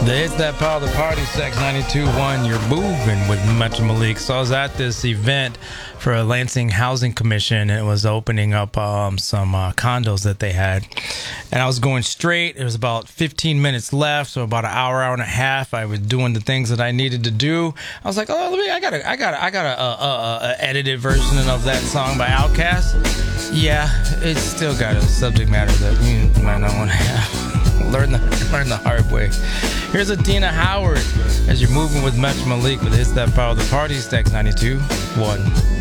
It's that power of the party, Sex 92.1. You're moving with Metro Malik. So I was at this event for a Lansing Housing Commission, and it was opening up some condos that they had. And I was going straight. It was about 15 minutes left, so about an hour and a half. I was doing the things that I needed to do. I was like, oh, I got a edited version of that song by Outkast. Yeah, it's still got a subject matter that you might not want to have. Learn the hard way. Here's Adina Howard as you're moving with Metro Malik with It's That Power of the Party, Sex 92.1.